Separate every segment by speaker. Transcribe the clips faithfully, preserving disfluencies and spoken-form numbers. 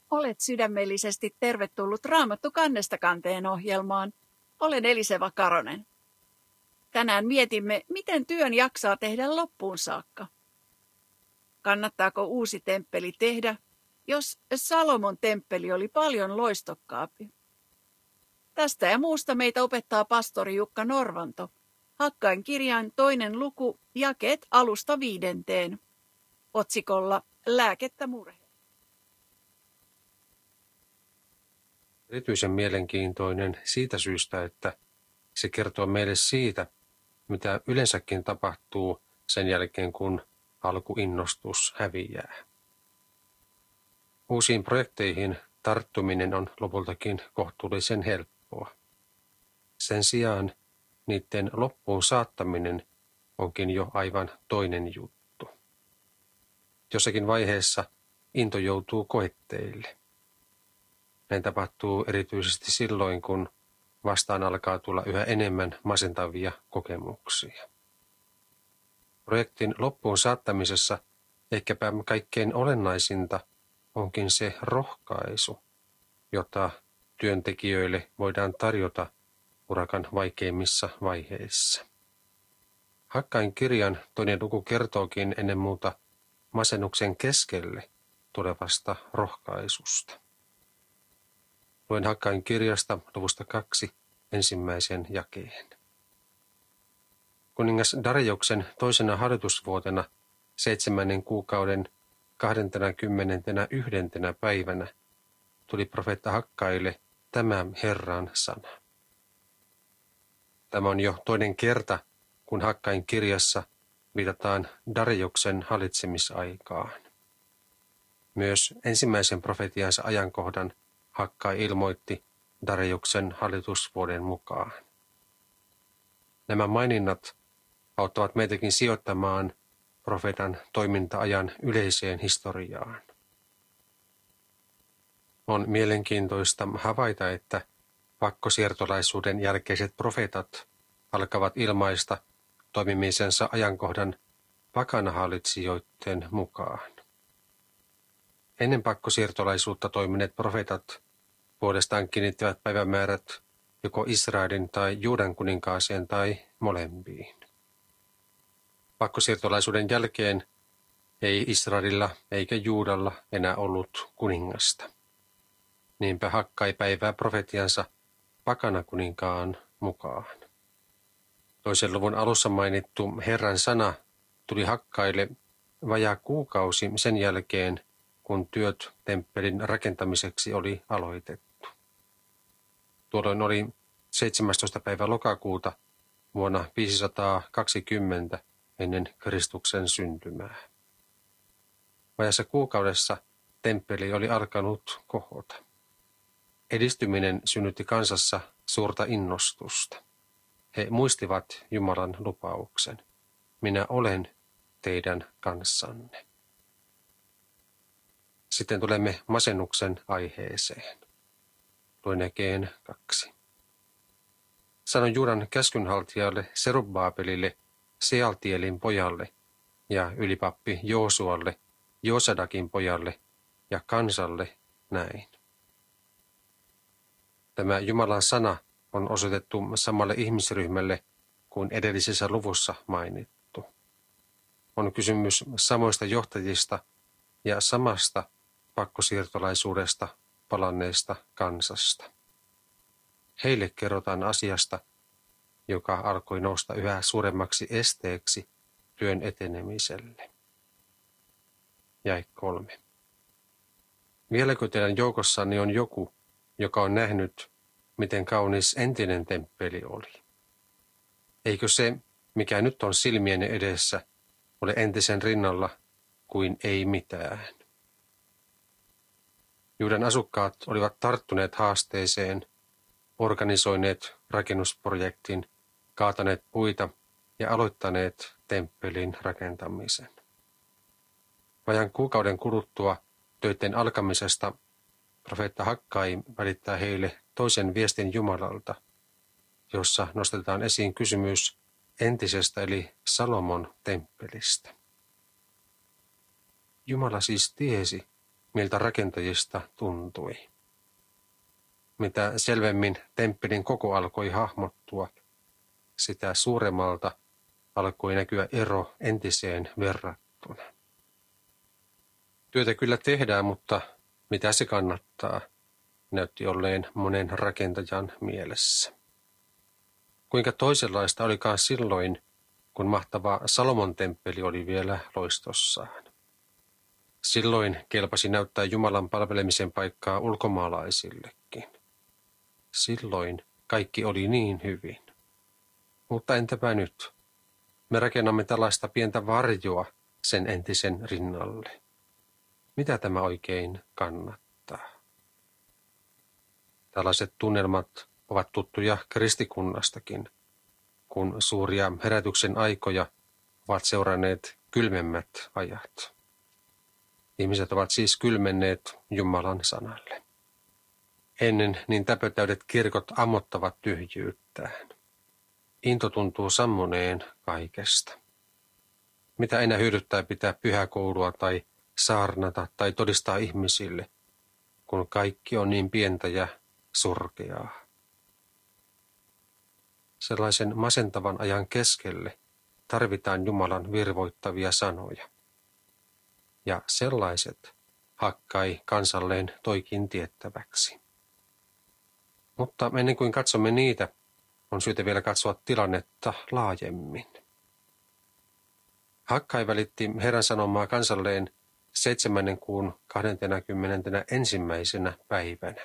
Speaker 1: Olet sydämellisesti tervetullut Raamattu kannesta kanteen ohjelmaan. Olen Eliseva Karonen. Tänään mietimme, miten työn jaksaa tehdä loppuun saakka. Kannattaako uusi temppeli tehdä, jos Salomon temppeli oli paljon loistokkaampi? Tästä ja muusta meitä opettaa pastori Jukka Norvanto. Hakkain kirjan toinen luku, jakeet alusta viidenteen. Otsikolla Lääkettä murheen.
Speaker 2: Erityisen mielenkiintoinen siitä syystä, että se kertoo meille siitä, mitä yleensäkin tapahtuu sen jälkeen, kun alkuinnostus häviää. Uusiin projekteihin tarttuminen on lopultakin kohtuullisen helppoa. Sen sijaan niiden loppuun saattaminen onkin jo aivan toinen juttu. Jossakin vaiheessa into joutuu koetteille. Näin tapahtuu erityisesti silloin, kun vastaan alkaa tulla yhä enemmän masentavia kokemuksia. Projektin loppuun saattamisessa ehkäpä kaikkein olennaisinta onkin se rohkaisu, jota työntekijöille voidaan tarjota urakan vaikeimmissa vaiheissa. Hakkain kirjan toinen luku kertookin ennen muuta masennuksen keskelle tulevasta rohkaisusta. Luen Hakkain kirjasta luvusta kaksi ensimmäisen jakeen. Kuningas Darjoksen toisena hallitusvuotena seitsemännen kuukauden kahdentenakymmenentenä yhdentenä päivänä tuli profeetta Hakkaille tämä Herran sana. Tämä on jo toinen kerta, kun Hakkain kirjassa viitataan Darjoksen hallitsemisaikaan. Myös ensimmäisen profetiansa ajankohdan Hakkai ilmoitti Darjoksen hallitusvuoden mukaan. Nämä maininnat auttavat meitäkin sijoittamaan profeetan toiminta-ajan yleiseen historiaan. On mielenkiintoista havaita, että pakkosiirtolaisuuden jälkeiset profeetat alkavat ilmaista toimimisensa ajankohdan pakanahallitsijoiden mukaan. Ennen pakkosiirtolaisuutta toimineet profeetat puolestaan kiinnittivät päivämäärät joko Israelin tai Juudan kuninkaaseen tai molempiin. Pakkosiirtolaisuuden jälkeen ei Israelilla eikä Juudalla enää ollut kuningasta. Niinpä Hakkai päivää profetiansa pakanakuninkaan mukaan. Toisen luvun alussa mainittu Herran sana tuli Hakkaille vajaa kuukausi sen jälkeen, kun työt temppelin rakentamiseksi oli aloitettu. Tuolloin oli seitsemästoista päivä lokakuuta vuonna viisisataakaksikymmentä ennen Kristuksen syntymää. Vajassa kuukaudessa temppeli oli alkanut kohota. Edistyminen synnytti kansassa suurta innostusta. He muistivat Jumalan lupauksen. Minä olen teidän kanssanne. Sitten tulemme masennuksen aiheeseen. Luen jakeen kaksi. Sanoin Juudan käskynhaltijalle Serubbaabelille, Sealtielin pojalle ja ylipappi Joosualle, Joosadakin pojalle ja kansalle näin. Tämä Jumalan sana on osoitettu samalle ihmisryhmälle kuin edellisessä luvussa mainittu. On kysymys samoista johtajista ja samasta pakkosiirtolaisuudesta palanneesta kansasta. Heille kerrotaan asiasta, joka alkoi nousta yhä suuremmaksi esteeksi työn etenemiselle. Jae kolme. Vieläkö teidän joukossanne on joku, joka on nähnyt, miten kaunis entinen temppeli oli? Eikö se, mikä nyt on silmien edessä, ole entisen rinnalla kuin ei mitään? Juudan asukkaat olivat tarttuneet haasteeseen, organisoineet rakennusprojektin, kaataneet puita ja aloittaneet temppelin rakentamisen. Vajan kuukauden kuluttua töiden alkamisesta profeetta Hakkai välittää heille toisen viestin Jumalalta, jossa nostetaan esiin kysymys entisestä eli Salomon temppelistä. Jumala siis tiesi, miltä rakentajista tuntui. Mitä selvemmin temppelin koko alkoi hahmottua, sitä suuremmalta alkoi näkyä ero entiseen verrattuna. Työtä kyllä tehdään, mutta mitä se kannattaa, näytti olleen monen rakentajan mielessä. Kuinka toisenlaista olikaan silloin, kun mahtava Salomon temppeli oli vielä loistossaan. Silloin kelpasi näyttää Jumalan palvelemisen paikkaa ulkomaalaisillekin. Silloin kaikki oli niin hyvin. Mutta entäpä nyt? Me rakennamme tällaista pientä varjoa sen entisen rinnalle. Mitä tämä oikein kannattaa? Tällaiset tunnelmat ovat tuttuja kristikunnastakin, kun suuria herätyksen aikoja ovat seuranneet kylmemmät ajat. Ihmiset ovat siis kylmenneet Jumalan sanalle. Ennen niin täpötäydet kirkot ammottavat tyhjyyttään. Into tuntuu sammuneen kaikesta. Mitä enää hyödyttää pitää pyhäkoulua tai saarnata tai todistaa ihmisille, kun kaikki on niin pientä ja surkeaa. Sellaisen masentavan ajan keskelle tarvitaan Jumalan virvoittavia sanoja. Ja sellaiset Hakkai kansalleen toikin tiettäväksi. Mutta ennen kuin katsomme niitä, on syytä vielä katsoa tilannetta laajemmin. Hakkai välitti Herran sanomaa kansalleen seitsemännen kuun kahdentenakymmenentenä ensimmäisenä päivänä.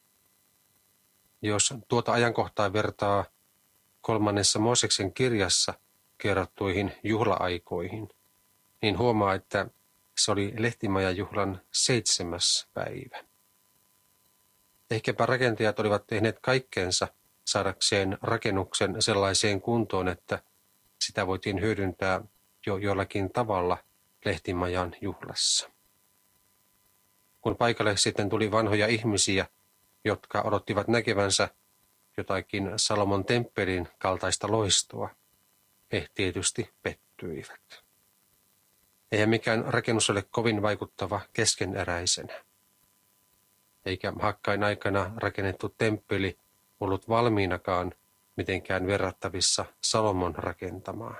Speaker 2: Jos tuota ajankohtaa vertaa kolmannessa Mooseksen kirjassa kerrottuihin juhla-aikoihin, niin huomaa, että se oli lehtimajajuhlan seitsemäs päivä. Ehkäpä rakentajat olivat tehneet kaikkeensa saadakseen rakennuksen sellaiseen kuntoon, että sitä voitiin hyödyntää jo jollakin tavalla lehtimajan juhlassa. Kun paikalle sitten tuli vanhoja ihmisiä, jotka odottivat näkevänsä jotakin Salomon temppelin kaltaista loistoa, he tietysti pettyivät. Eihän mikään rakennus ole kovin vaikuttava keskeneräisenä. Eikä Hakkain aikana rakennettu temppeli ollut valmiinakaan mitenkään verrattavissa Salomon rakentamaan.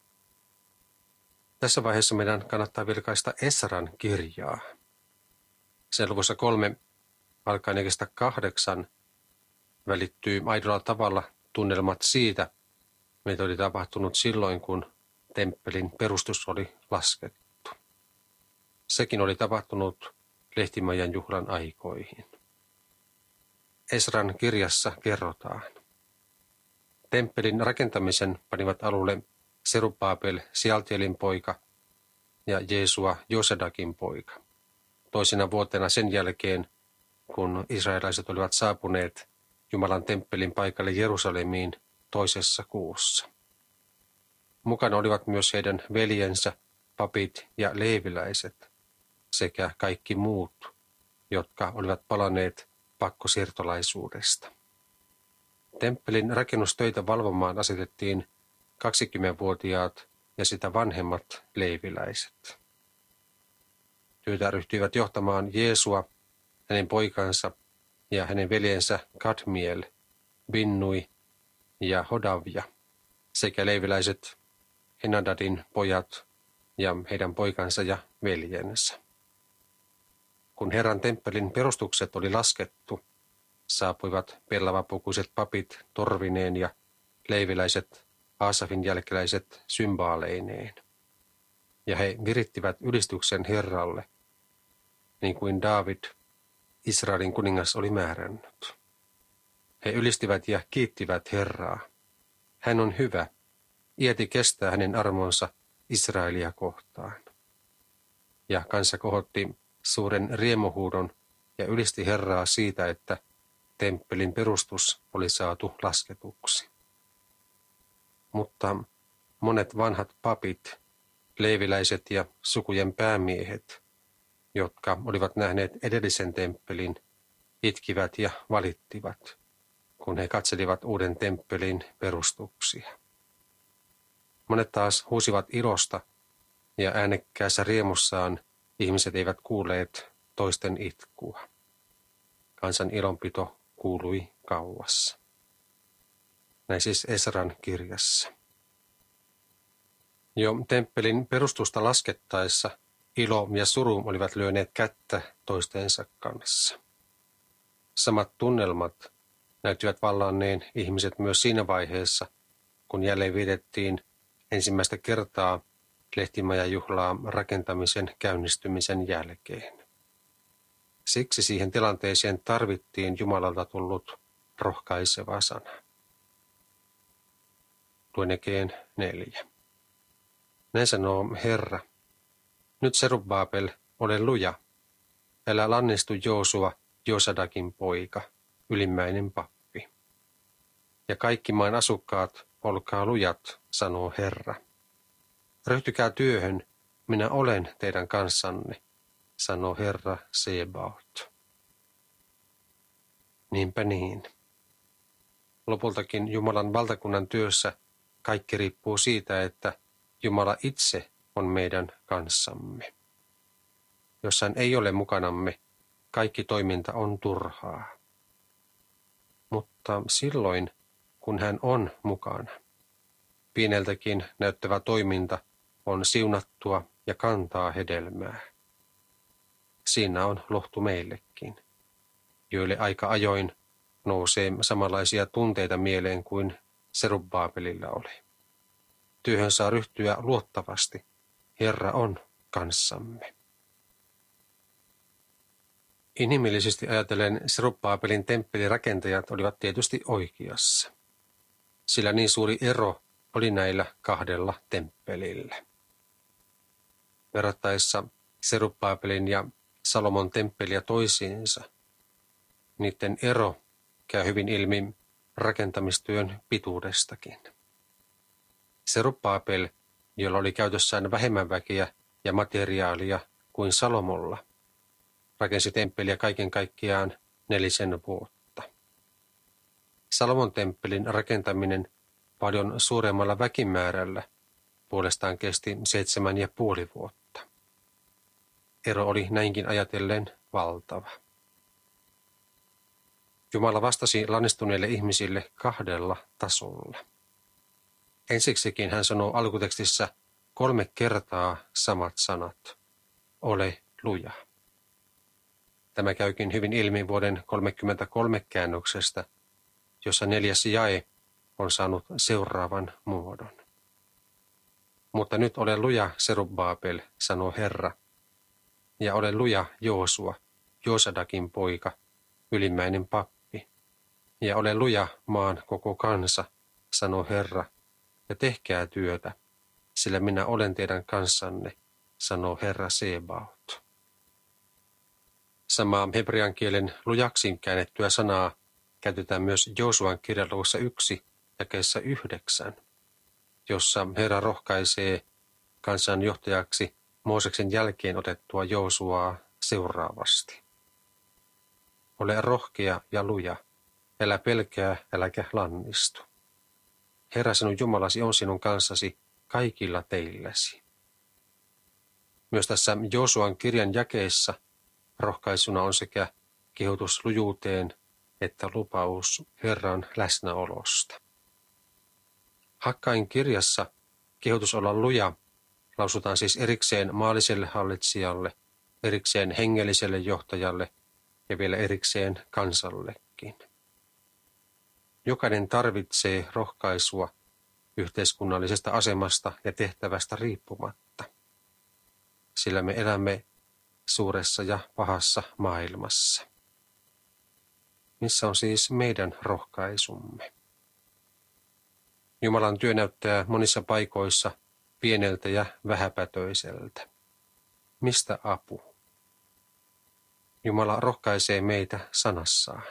Speaker 2: Tässä vaiheessa meidän kannattaa vilkaista Esran kirjaa. Sen luvussa kolme alkaen jakeesta kahdeksan välittyy aidolla tavalla tunnelmat siitä, mitä oli tapahtunut silloin, kun temppelin perustus oli laskettu. Sekin oli tapahtunut lehtimajan juhlan aikoihin. Esran kirjassa kerrotaan. Temppelin rakentamisen panivat alulle Serubabel Sialtielin poika ja Jeesua Josedakin poika. Toisena vuotena sen jälkeen, kun israelaiset olivat saapuneet Jumalan temppelin paikalle Jerusalemiin toisessa kuussa. Mukana olivat myös heidän veljensä, papit ja leeviläiset sekä kaikki muut, jotka olivat palanneet pakkosiirtolaisuudesta. Temppelin rakennustöitä valvomaan asetettiin kaksikymmenvuotiaat ja sitä vanhemmat leeviläiset. Työtä ryhtyivät johtamaan Jeesua, hänen poikansa ja hänen veljensä Kadmiel, Binnui ja Hodavia sekä leeviläiset Henadadin pojat ja heidän poikansa ja veljensä. Kun Herran temppelin perustukset oli laskettu, saapuivat pellavapukuiset papit torvineen ja leeviläiset Aasafin jälkeläiset symbaaleineen. Ja he virittivät ylistyksen Herralle, niin kuin Daavid, Israelin kuningas, oli määrännyt. He ylistivät ja kiittivät Herraa. Hän on hyvä, iäti kestää hänen armonsa Israelia kohtaan. Ja kansa kohotti suuren riemuhuudon ja ylisti Herraa siitä, että temppelin perustus oli saatu lasketuksi. Mutta monet vanhat papit, leeviläiset ja sukujen päämiehet, jotka olivat nähneet edellisen temppelin, itkivät ja valittivat, kun he katselivat uuden temppelin perustuksia. Monet taas huusivat ilosta, ja äänekkäässä riemussaan ihmiset eivät kuulleet toisten itkua. Kansan ilonpito kuului kauas. Näin siis Esran kirjassa. Jo temppelin perustusta laskettaessa ilo ja suru olivat lyöneet kättä toistensa kanssa. Samat tunnelmat näyttivät vallanneen ihmiset myös siinä vaiheessa, kun jälleen vietettiin ensimmäistä kertaa lehtimajajuhlaa rakentamisen käynnistymisen jälkeen. Siksi siihen tilanteeseen tarvittiin Jumalalta tullut rohkaiseva sana. Luen Ekeen neljä. Näin sanoo Herra, nyt Serubbaabel, ole luja, älä lannistu Joosua, Josadakin poika, ylimmäinen pappi. Ja kaikki maan asukkaat, olkaa lujat, sanoo Herra. Ryhtykää työhön, minä olen teidän kanssanne, sanoo Herra Sebaot. Niinpä niin. Lopultakin Jumalan valtakunnan työssä kaikki riippuu siitä, että Jumala itse on meidän kanssamme. Jos hän ei ole mukanamme, kaikki toiminta on turhaa. Mutta silloin, kun hän on mukana, pieneltäkin näyttävä toiminta on siunattua ja kantaa hedelmää. Siinä on lohtu meillekin, joille aika ajoin nousee samanlaisia tunteita mieleen kuin Serubbaabelilla oli. Työhön saa ryhtyä luottavasti. Herra on kanssamme. Inhimillisesti ajatellen Serubbaabelin temppelirakentajat olivat tietysti oikeassa, sillä niin suuri ero oli näillä kahdella temppelillä. Verrattaessa Serubbaabelin ja Salomon temppeliä toisiinsa, niiden ero käy hyvin ilmi rakentamistyön pituudestakin. Serubbaabel, jolla oli käytössään vähemmän väkeä ja materiaalia kuin Salomolla, rakensi temppeliä kaiken kaikkiaan nelisen vuotta. Salomon temppelin rakentaminen paljon suuremmalla väkimäärällä puolestaan kesti seitsemän ja puoli vuotta. Ero oli näinkin ajatellen valtava. Jumala vastasi lannistuneille ihmisille kahdella tasolla. Ensiksikin hän sanoo alkutekstissä kolme kertaa samat sanat. Ole luja. Tämä käykin hyvin ilmi vuoden kolmekymmentäkolme käännöksestä, jossa neljäs jae on saanut seuraavan muodon. Mutta nyt ole luja, Serubbaabel, sanoo Herra, ja ole luja, Joosua, Josadakin poika, ylimmäinen pappi, ja ole luja, maan koko kansa, sanoo Herra, ja tehkää työtä, sillä minä olen teidän kanssanne, sanoo Herra Sebaot. Samaa hebrean kielen lujaksi käännettyä sanaa käytetään myös Joosuan kirjaluvussa yksi jakeessa yhdeksän, jossa Herra rohkaisee kansan johtajaksi Mooseksen jälkeen otettua Joosuaa seuraavasti. Ole rohkea ja luja, älä pelkää, äläkä lannistu. Herra sinun Jumalasi on sinun kanssasi kaikilla teilläsi. Myös tässä Joosuan kirjan jakeessa rohkaisuna on sekä kehotus lujuuteen että lupaus Herran läsnäolosta. Hakkain kirjassa kehotus olla luja lausutaan siis erikseen maalliselle hallitsijalle, erikseen hengelliselle johtajalle ja vielä erikseen kansallekin. Jokainen tarvitsee rohkaisua yhteiskunnallisesta asemasta ja tehtävästä riippumatta, sillä me elämme suuressa ja pahassa maailmassa. Missä on siis meidän rohkaisumme? Jumalan työ näyttää monissa paikoissa pieneltä ja vähäpätöiseltä. Mistä apu? Jumala rohkaisee meitä sanassaan.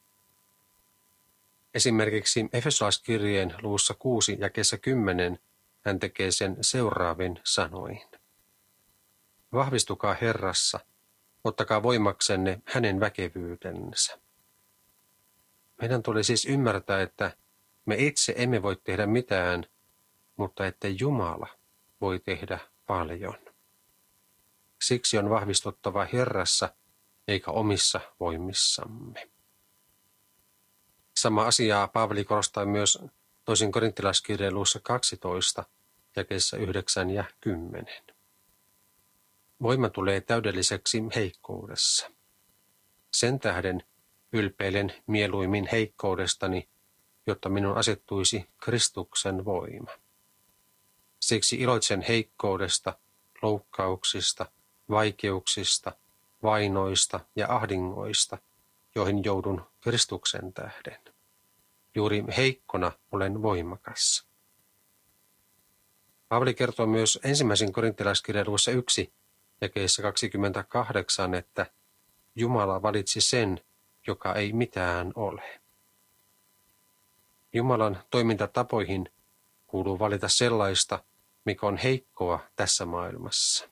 Speaker 2: Esimerkiksi Efesolaiskirjeen luvussa kuusi jakeessa kymmenen hän tekee sen seuraavin sanoin. Vahvistukaa Herrassa, ottakaa voimaksenne hänen väkevyytensä. Meidän tuli siis ymmärtää, että me itse emme voi tehdä mitään, mutta että Jumala voi tehdä paljon. Siksi on vahvistuttava Herrassa eikä omissa voimissamme. Sama asiaa Paavali korostaa myös toisen korinttilaiskirjeen luvussa kaksitoista, jakeissa yhdeksän ja kymmenen. Voima tulee täydelliseksi heikkoudessa. Sen tähden ylpeilen mieluimmin heikkoudestani, jotta minun asettuisi Kristuksen voima. Siksi iloitsen heikkoudesta, loukkauksista, vaikeuksista, vainoista ja ahdingoista, joihin joudun Kristuksen tähden. Juuri heikkona olen voimakas. Paavali kertoo myös ensimmäisen korinttilaiskirjan luvussa yksi, jakeessa kaksikymmentäkahdeksan, että Jumala valitsi sen, joka ei mitään ole. Jumalan toimintatapoihin kuuluu valita sellaista, mikä on heikkoa tässä maailmassa.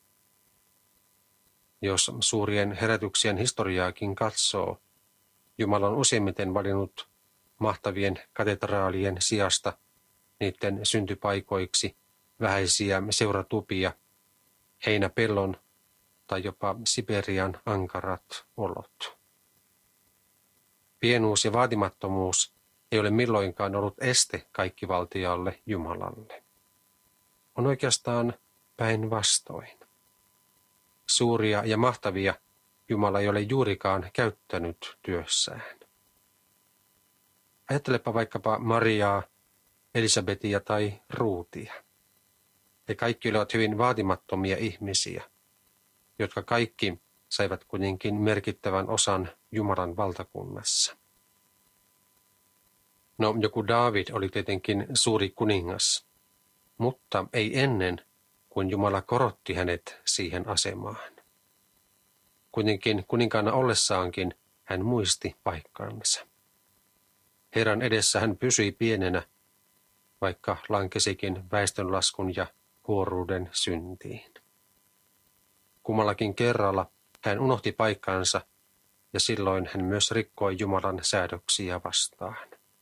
Speaker 2: Jos suurien herätyksien historiaakin katsoo, Jumala on useimmiten valinnut mahtavien katedraalien sijasta niiden syntypaikoiksi vähäisiä seuratupia, heinäpellon tai jopa Siperian ankarat olot. Pienuus ja vaatimattomuus ei ole milloinkaan ollut este kaikkivaltialle Jumalalle. On oikeastaan päinvastoin. Suuria ja mahtavia Jumala ei ole juurikaan käyttänyt työssään. Ajattelepa vaikkapa Mariaa, Elisabetia tai Ruutia. He kaikki olivat hyvin vaatimattomia ihmisiä, jotka kaikki saivat kuitenkin merkittävän osan Jumalan valtakunnassa. No, joku Daavid oli tietenkin suuri kuningas, mutta ei ennen kuin Jumala korotti hänet siihen asemaan. Kuitenkin kuninkaana ollessaankin hän muisti paikkansa. Herran edessä hän pysyi pienenä, vaikka lankesikin väestönlaskun ja huoruuden syntiin. Kummallakin kerralla hän unohti paikkansa ja silloin hän myös rikkoi Jumalan säädöksiä vastaan.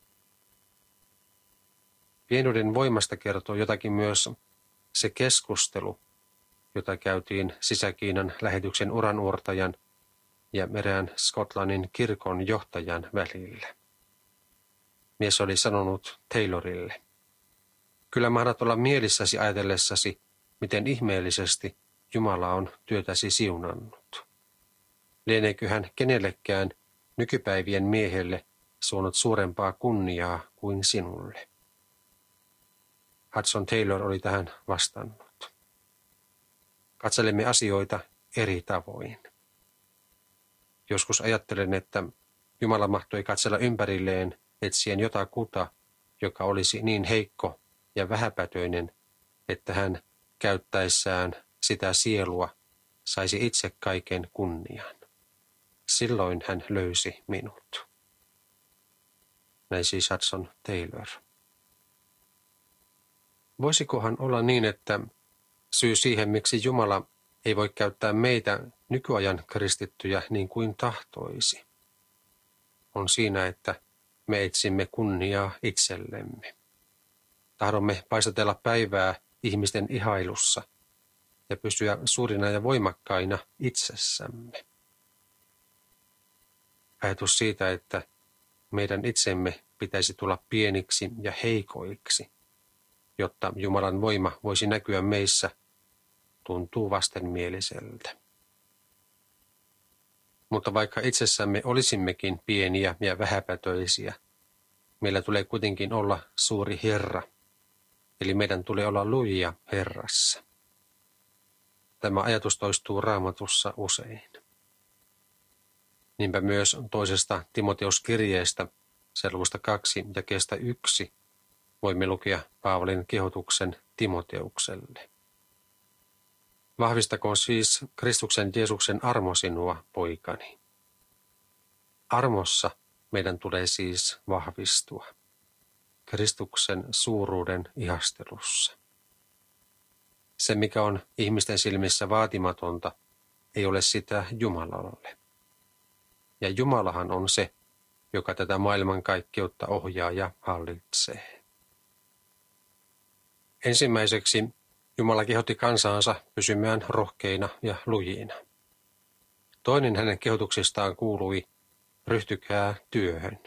Speaker 2: Pienuuden voimasta kertoo jotakin myös se keskustelu, jota käytiin Sisä-Kiinan lähetyksen uranuurtajan ja erään Skotlannin kirkon johtajan välillä. Mies oli sanonut Taylorille: kyllä mahdat olla mielissäsi ajatellessasi, miten ihmeellisesti Jumala on työtäsi siunannut. Lieneekö hän kenellekään nykypäivien miehelle suonut suurempaa kunniaa kuin sinulle? Hudson Taylor oli tähän vastannut: katselemme asioita eri tavoin. Joskus ajattelen, että Jumala mahtoi katsella ympärilleen etsien jotakuta, joka olisi niin heikko ja vähäpätöinen, että hän käyttäessään sitä sielua saisi itse kaiken kunnian. Silloin hän löysi minut. Näin siis Hudson Taylor. Voisikohan olla niin, että syy siihen, miksi Jumala ei voi käyttää meitä nykyajan kristittyjä niin kuin tahtoisi, on siinä, että me etsimme kunniaa itsellemme. Tahdomme paistatella päivää ihmisten ihailussa ja pysyä suurina ja voimakkaina itsessämme. Ajatus siitä, että meidän itsemme pitäisi tulla pieniksi ja heikoiksi, jotta Jumalan voima voisi näkyä meissä, tuntuu vastenmieliseltä. Mutta vaikka itsessämme olisimmekin pieniä ja vähäpätöisiä, meillä tulee kuitenkin olla suuri Herra, eli meidän tulee olla lujia Herrassa. Tämä ajatus toistuu Raamatussa usein. Niinpä myös toisesta Timoteuskirjeestä, sen luvusta kaksi jakeesta yksi, voimme lukea Paavalin kehotuksen Timoteukselle. Vahvistakoon siis Kristuksen Jeesuksen armo sinua, poikani. Armossa meidän tulee siis vahvistua. Kristuksen suuruuden ihastelussa. Se, mikä on ihmisten silmissä vaatimatonta, ei ole sitä Jumalalle. Ja Jumalahan on se, joka tätä maailmankaikkeutta ohjaa ja hallitsee. Ensimmäiseksi Jumala kehotti kansaansa pysymään rohkeina ja lujina. Toinen hänen kehotuksistaan kuului, ryhtykää työhön.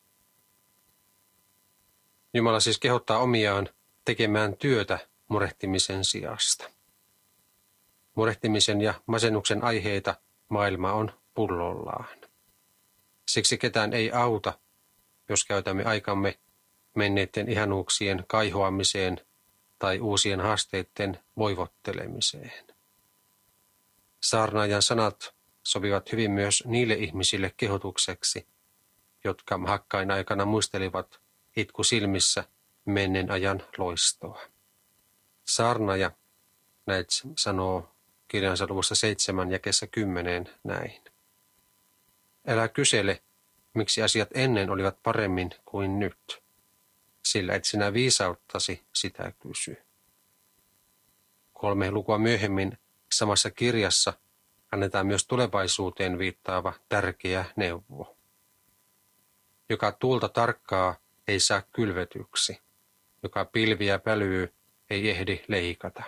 Speaker 2: Jumala siis kehottaa omiaan tekemään työtä murehtimisen sijasta. Murehtimisen ja masennuksen aiheita maailma on pullollaan. Siksi ketään ei auta, jos käytämme aikamme menneiden ihanuuksien kaihoamiseen tai uusien haasteiden voivottelemiseen. Saarnaajan sanat sopivat hyvin myös niille ihmisille kehotukseksi, jotka Hakkain aikana muistelivat itku silmissä menneen ajan loistoa. Saarnaaja näet sanoo kirjansa luvussa seitsemän jakeessa kymmeneen näin. Älä kysele, miksi asiat ennen olivat paremmin kuin nyt, sillä et sinä viisauttasi sitä kysy. Kolme lukua myöhemmin samassa kirjassa annetaan myös tulevaisuuteen viittaava tärkeä neuvo. Joka tuulta tarkkaa ei saa kylvetyksi, joka pilviä pälyy ei ehdi leikata.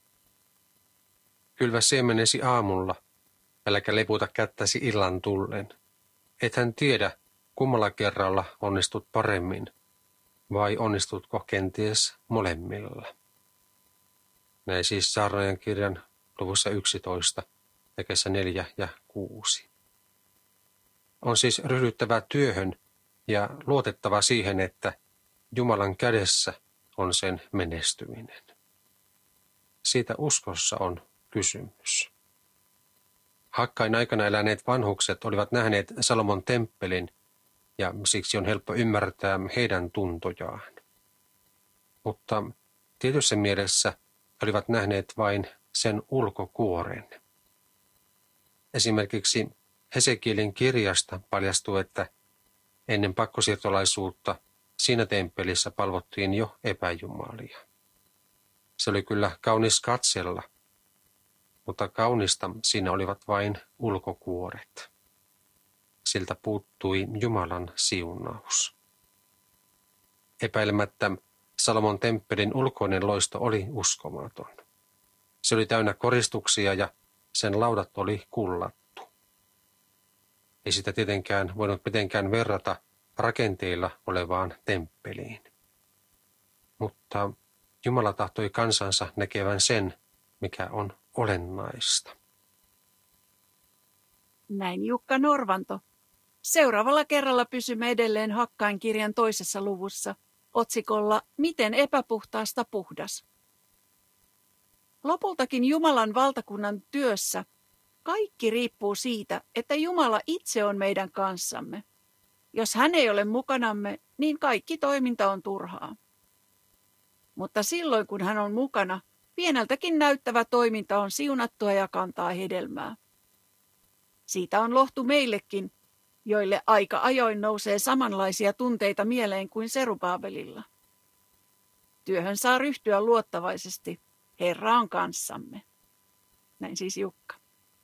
Speaker 2: Kylvä siemenesi aamulla, äläkä leputa kättäsi illan tullen. Ethän tiedä, kummalla kerralla onnistut paremmin, vai onnistutko kenties molemmilla. Näin siis Saarnaajan kirjan luvussa yksitoista, jakeessa neljä ja kuusi. On siis ryhdyttävä työhön ja luotettava siihen, että Jumalan kädessä on sen menestyminen. Siitä uskossa on kysymys. Hakkain aikana eläneet vanhukset olivat nähneet Salomon temppelin ja siksi on helppo ymmärtää heidän tuntojaan. Mutta tietyssä mielessä olivat nähneet vain sen ulkokuoren. Esimerkiksi Hesekielin kirjasta paljastuu, että ennen pakkosiirtolaisuutta siinä temppelissä palvottiin jo epäjumalia. Se oli kyllä kaunis katsella, mutta kaunista siinä olivat vain ulkokuoret. Siltä puuttui Jumalan siunaus. Epäilemättä Salomon temppelin ulkoinen loisto oli uskomaton. Se oli täynnä koristuksia ja sen laudat oli kullattu. Ei sitä tietenkään voinut mitenkään verrata rakenteilla olevaan temppeliin. Mutta Jumala tahtoi kansansa näkevän sen, mikä on olennaista.
Speaker 1: Näin Jukka Norvanto. Seuraavalla kerralla pysymme edelleen Hakkain kirjan toisessa luvussa otsikolla Miten epäpuhtaasta puhdas. Lopultakin Jumalan valtakunnan työssä kaikki riippuu siitä, että Jumala itse on meidän kanssamme. Jos hän ei ole mukanamme, niin kaikki toiminta on turhaa. Mutta silloin, kun hän on mukana, pieneltäkin näyttävä toiminta on siunattua ja kantaa hedelmää. Siitä on lohtu meillekin, joille aika ajoin nousee samanlaisia tunteita mieleen kuin Serubaabelilla. Työhön saa ryhtyä luottavaisesti. Herra on kanssamme. Näin siis Jukka.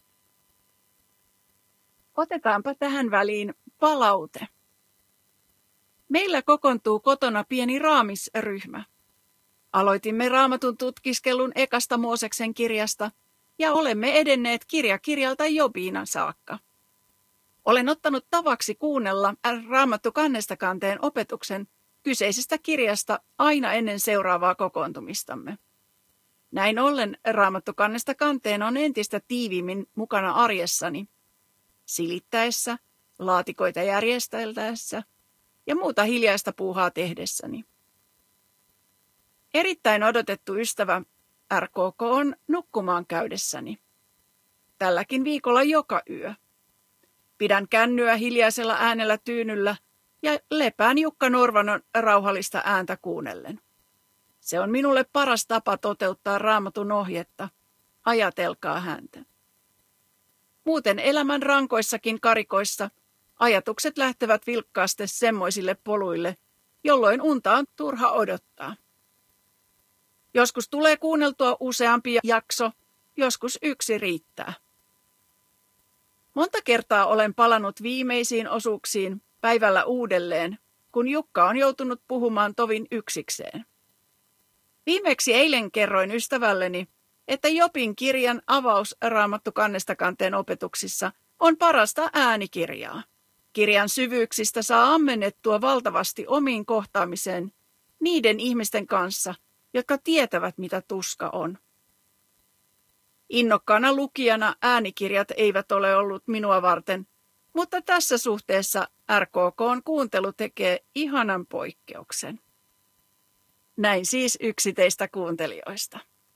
Speaker 1: Otetaanpa tähän väliin palaute. Meillä kokoontuu kotona pieni raamisryhmä. Aloitimme Raamatun tutkiskelun ekasta Mooseksen kirjasta ja olemme edenneet kirja kirjalta Jobiina saakka. Olen ottanut tavaksi kuunnella Raamattu kannesta kanteen opetuksen kyseisestä kirjasta aina ennen seuraavaa kokoontumistamme. Näin ollen Raamattu kannesta kanteen on entistä tiiviimmin mukana arjessani, silittäessä, laatikoita järjesteltäessä ja muuta hiljaista puuhaa tehdessäni. Erittäin odotettu ystävä R K K on nukkumaan käydessäni. Tälläkin viikolla joka yö. Pidän kännyä hiljaisella äänellä tyynyllä ja lepään Jukka Norvanon rauhallista ääntä kuunnellen. Se on minulle paras tapa toteuttaa Raamatun ohjetta. Ajatelkaa häntä. Muuten elämän rankoissakin karikoissa ajatukset lähtevät vilkkaasti semmoisille poluille, jolloin unta on turha odottaa. Joskus tulee kuunneltua useampi jakso, joskus yksi riittää. Monta kertaa olen palannut viimeisiin osuuksiin päivällä uudelleen, kun Jukka on joutunut puhumaan tovin yksikseen. Viimeksi eilen kerroin ystävälleni, että Jobin kirjan avaus Raamattu kannesta kanteen opetuksissa on parasta äänikirjaa. Kirjan syvyyksistä saa ammennettua valtavasti omiin kohtaamiseen niiden ihmisten kanssa, jotka tietävät, mitä tuska on. Innokkaana lukijana äänikirjat eivät ole ollut minua varten, mutta tässä suhteessa R K K:n kuuntelu tekee ihanan poikkeuksen. Näin siis yksi teistä kuuntelijoista.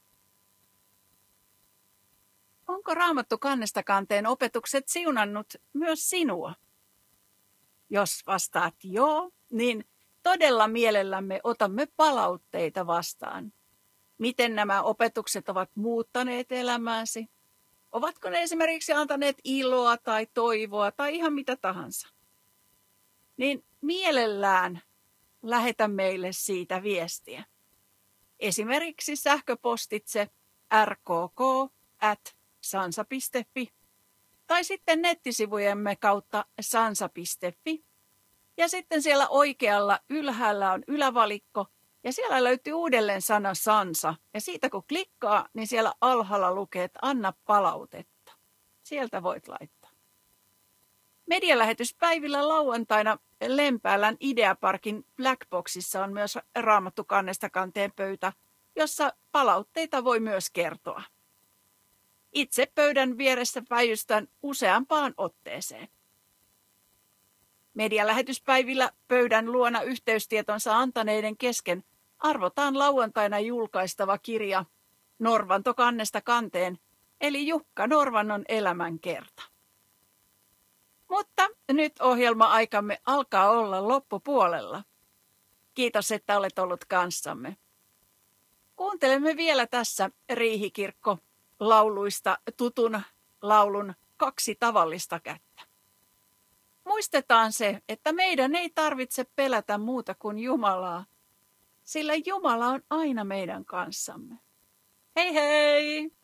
Speaker 1: Onko Raamattu kannesta kanteen opetukset siunannut myös sinua? Jos vastaat joo, niin todella mielellämme otamme palautteita vastaan. Miten nämä opetukset ovat muuttaneet elämääsi? Ovatko ne esimerkiksi antaneet iloa tai toivoa tai ihan mitä tahansa? Niin mielellään lähetä meille siitä viestiä. Esimerkiksi sähköpostitse r k k at sansa piste fi tai sitten nettisivujemme kautta sansa piste fi. Ja sitten siellä oikealla ylhäällä on ylävalikko ja siellä löytyy uudelleen sana sansa. Ja siitä kun klikkaa, niin siellä alhaalla lukee, että anna palautetta. Sieltä voit laittaa. Medialähetyspäivillä lauantaina Lempäälän Ideaparkin Blackboxissa on myös Raamattu kannesta kanteen pöytä, jossa palautteita voi myös kertoa. Itse pöydän vieressä päivystän useampaan otteeseen. Medialähetyspäivillä pöydän luona yhteystietonsa antaneiden kesken arvotaan lauantaina julkaistava kirja Norvanto kannesta kanteen, eli Jukka Norvannon elämänkerta. Mutta nyt ohjelma-aikamme alkaa olla loppupuolella. Kiitos, että olet ollut kanssamme. Kuuntelemme vielä tässä Riihikirkko lauluista tutun laulun Kaksi tavallista kättä. Muistetaan se, että meidän ei tarvitse pelätä muuta kuin Jumalaa, sillä Jumala on aina meidän kanssamme. Hei hei!